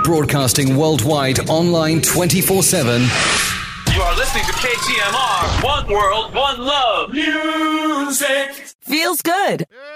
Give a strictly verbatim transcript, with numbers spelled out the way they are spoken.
Broadcasting worldwide, online twenty-four seven. You are listening to K T M R. One world, one love. Music. Feels good.